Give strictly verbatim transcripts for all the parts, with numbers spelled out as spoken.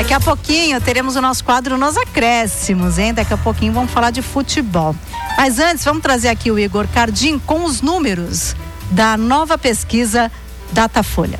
Daqui a pouquinho teremos o nosso quadro Nos Acréscimos, hein? Daqui a pouquinho vamos falar de futebol. Mas antes, vamos trazer aqui o Igor Cardim com os números da nova pesquisa Datafolha.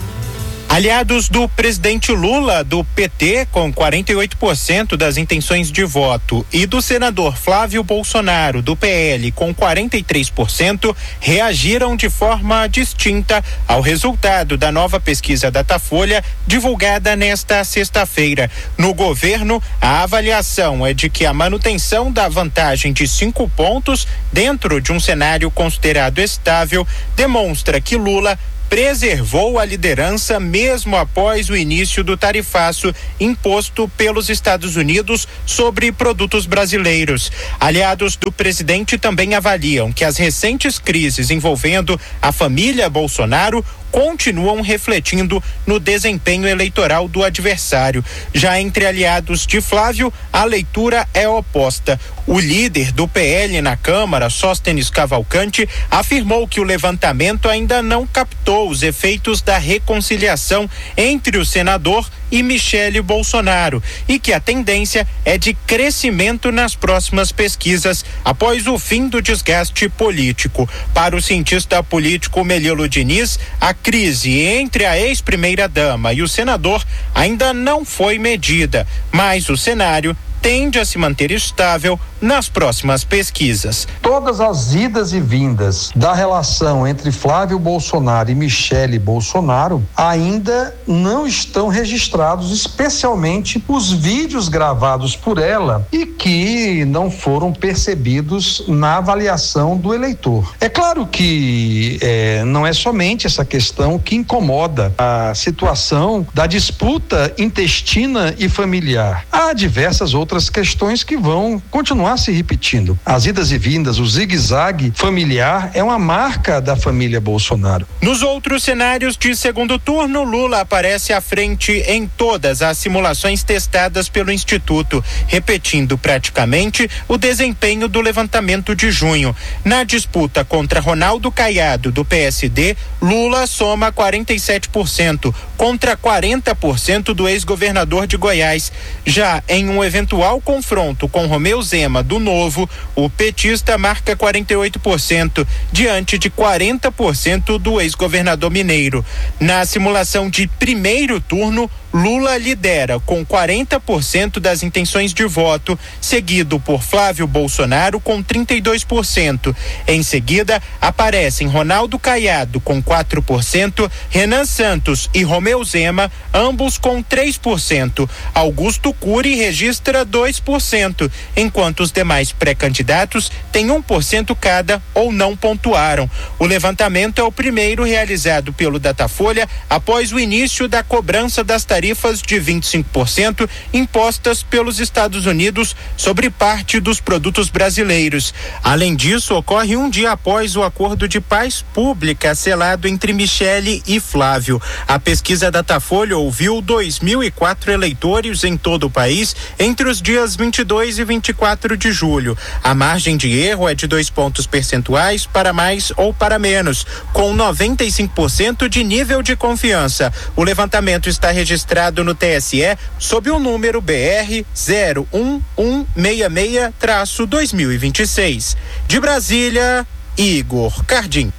Aliados do presidente Lula, do P T, com quarenta e oito por cento das intenções de voto, e do senador Flávio Bolsonaro, do P L, com quarenta e três por cento, reagiram de forma distinta ao resultado da nova pesquisa Datafolha, divulgada nesta sexta-feira. No governo, a avaliação é de que a manutenção da vantagem de cinco pontos, dentro de um cenário considerado estável, demonstra que Lula preservou a liderança mesmo após o início do tarifaço imposto pelos Estados Unidos sobre produtos brasileiros. Aliados do presidente também avaliam que as recentes crises envolvendo a família Bolsonaro continuam refletindo no desempenho eleitoral do adversário. Já entre aliados de Flávio, a leitura é oposta. O líder do P L na Câmara, Sóstenes Cavalcante, afirmou que o levantamento ainda não captou os efeitos da reconciliação entre o senador e Michele Bolsonaro e que a tendência é de crescimento nas próximas pesquisas após o fim do desgaste político. Para o cientista político Melilo Diniz, a crise entre a ex-primeira-dama e o senador ainda não foi medida, mas o cenário tende a se manter estável nas próximas pesquisas. Todas as idas e vindas da relação entre Flávio Bolsonaro e Michele Bolsonaro ainda não estão registrados, especialmente os vídeos gravados por ela e que não foram percebidos na avaliação do eleitor. É claro que é, não é somente essa questão que incomoda a situação da disputa intestina e familiar. Há diversas outras outras questões que vão continuar se repetindo. As idas e vindas, o zigue-zague familiar é uma marca da família Bolsonaro. Nos outros cenários de segundo turno, Lula aparece à frente em todas as simulações testadas pelo Instituto, repetindo praticamente o desempenho do levantamento de junho. Na disputa contra Ronaldo Caiado, do P S D, Lula soma quarenta e sete por cento, contra quarenta por cento do ex-governador de Goiás. Já em um eventual confronto com Romeu Zema, do Novo, o petista marca quarenta e oito por cento, diante de quarenta por cento do ex-governador mineiro. Na simulação de primeiro turno, Lula lidera com quarenta por cento das intenções de voto, seguido por Flávio Bolsonaro com trinta e dois por cento. Em seguida, aparecem Ronaldo Caiado com quatro por cento, Renan Santos e Romeu Zema, ambos com três por cento. Augusto Cury registra dois por cento, enquanto os demais pré-candidatos têm um por cento cada ou não pontuaram. O levantamento é o primeiro realizado pelo Datafolha após o início da cobrança das tarifas tarifas de vinte e cinco por cento impostas pelos Estados Unidos sobre parte dos produtos brasileiros. Além disso, ocorre um dia após o acordo de paz pública selado entre Michele e Flávio. A pesquisa Datafolha ouviu dois mil e quatro eleitores em todo o país entre os dias vinte e dois e vinte e quatro de julho. A margem de erro é de dois pontos percentuais para mais ou para menos, com noventa e cinco por cento de nível de confiança. O levantamento está registrado no T S E sob o número B R zero um um seis seis dois mil e vinte e seis. De Brasília, Igor Cardim.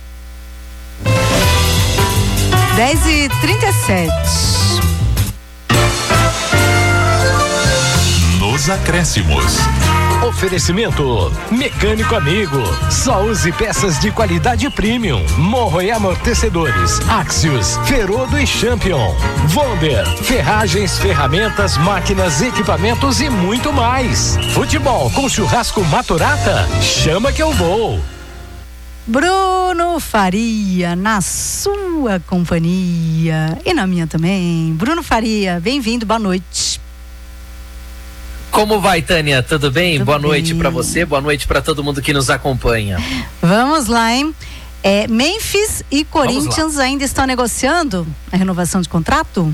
dez e trinta e sete. Nos acréscimos. Oferecimento Mecânico Amigo. Só use peças de qualidade premium. Morro e amortecedores. Axios, Ferodo e Champion. Vonder, ferragens, ferramentas, máquinas, equipamentos e muito mais. Futebol com churrasco Maturata? Chama que eu vou. Bruno Faria, na sua companhia e na minha também. Bruno Faria, bem-vindo, boa noite. Como vai, Tânia? Tudo bem? Tudo boa bem. noite para você, boa noite para todo mundo que nos acompanha. Vamos lá, hein? É, Memphis e Corinthians ainda estão negociando a renovação de contrato?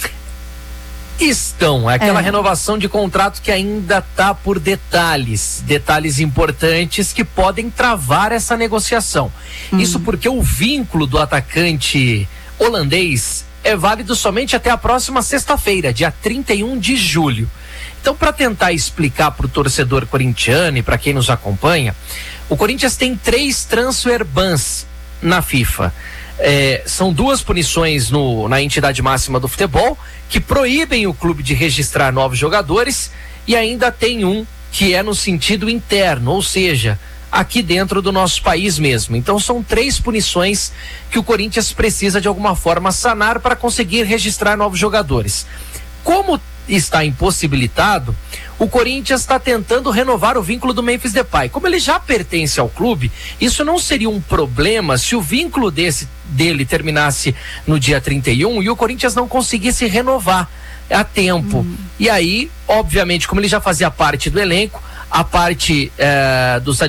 Estão, aquela é. renovação de contrato que ainda está por detalhes, detalhes importantes que podem travar essa negociação. Hum. Isso porque o vínculo do atacante holandês é válido somente até a próxima sexta-feira, dia trinta e um de julho. Então, para tentar explicar para o torcedor corintiano e para quem nos acompanha, o Corinthians tem três transfer bans na FIFA. É, são duas punições no, na entidade máxima do futebol que proíbem o clube de registrar novos jogadores, e ainda tem um que é no sentido interno, ou seja, aqui dentro do nosso país mesmo. Então são três punições que o Corinthians precisa de alguma forma sanar para conseguir registrar novos jogadores. Como está impossibilitado, o Corinthians está tentando renovar o vínculo do Memphis Depay. Como ele já pertence ao clube, isso não seria um problema se o vínculo desse, dele terminasse no dia trinta e um e o Corinthians não conseguisse renovar a tempo. Hum. E aí, obviamente, como ele já fazia parte do elenco, a parte eh, dos